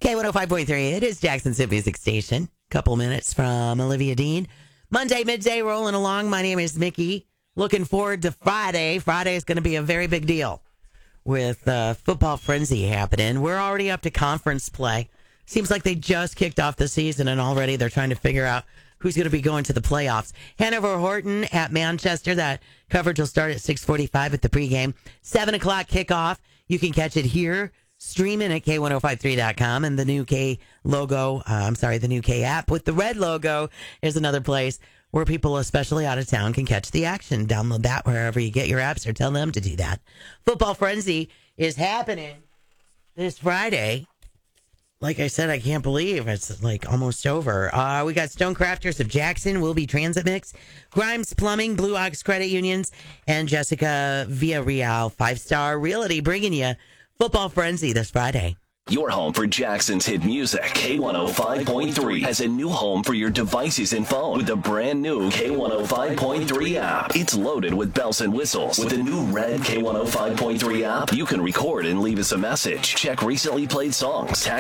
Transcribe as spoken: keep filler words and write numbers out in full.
K one oh five point three, it is Jackson's Hit Music Station. Couple minutes from Olivia Dean. Monday, midday, rolling along. My name is Mickey. Looking forward to Friday. Friday is going to be a very big deal with uh, football frenzy happening. We're already up to conference play. Seems like they just kicked off the season, and already they're trying to figure out who's going to be going to the playoffs. Hanover Horton at Manchester. That coverage will start at six forty-five at the pregame. seven o'clock kickoff. You can catch it here. Streaming at K ten fifty-three dot com, and the new K logo, uh, I'm sorry, the new K app with the red logo is another place where people, especially out of town, can catch the action. Download that wherever you get your apps or tell them to do that. Football Frenzy is happening this Friday. Like I said, I can't believe it's like almost over. Uh, we got Stone Crafters of Jackson, Wilby Transit Mix, Grimes Plumbing, Blue Ox Credit Unions, and Jessica Villarreal, Five Star Realty, bringing you Football Frenzy this Friday. Your home for Jackson's hit music. K one oh five point three has a new home for your devices and phone with the brand new K one oh five point three app. It's loaded with bells and whistles. With the new red K one oh five point three app, you can record and leave us a message. Check recently played songs.